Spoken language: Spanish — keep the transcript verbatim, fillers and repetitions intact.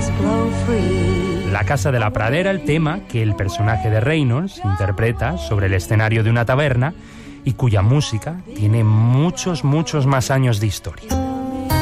La Casa de la Pradera, el tema que el personaje de Reynolds interpreta sobre el escenario de una taberna y cuya música tiene muchos, muchos más años de historia.